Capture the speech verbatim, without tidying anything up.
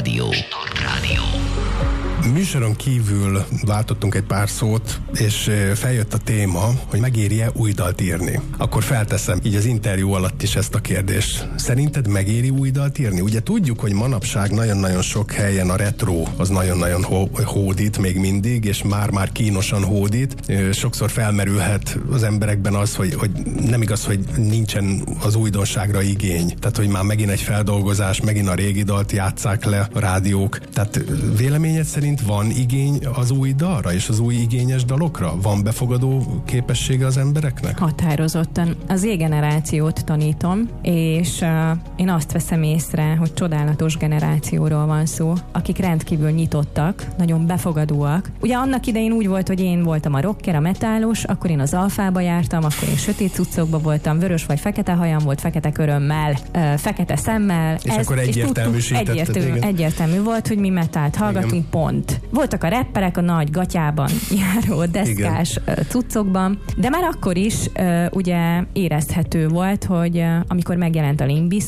Startrádió. Startrádió. Műsoron kívül váltottunk egy pár szót, és feljött a téma, hogy megéri-e új dalt írni. Akkor felteszem így az interjú alatt is ezt a kérdést. Szerinted megéri új dalt írni? Ugye tudjuk, hogy manapság nagyon-nagyon sok helyen a retro az nagyon-nagyon hódít még mindig, és már-már kínosan hódít. Sokszor felmerülhet az emberekben az, hogy, hogy nem igaz, hogy nincsen az újdonságra igény. Tehát, hogy már megint egy feldolgozás, megint a régi dalt játsszák le a rádiók. Tehát véleményed szerint van igény az új dalra és az új igényes dalokra? Van befogadó képessége az embereknek? Határozottan. Az Z-generációt tanítom, és uh, én azt veszem észre, hogy csodálatos generációról van szó, akik rendkívül nyitottak, nagyon befogadóak. Ugye annak idején úgy volt, hogy én voltam a rocker, a metálos, akkor én az alfába jártam, akkor én sötét cuccokba voltam, vörös vagy fekete hajam volt, fekete körömmel, uh, fekete szemmel. És ez, akkor egyértelműsítetted. Egyértelmű, egyértelmű volt, hogy mi metált hallgatunk, igen. Pont. Voltak a rapperek a nagy gatyában járó deszkás igen. cuccokban, de már akkor is uh, ugye érezhető volt, hogy uh, amikor megjelent a Limp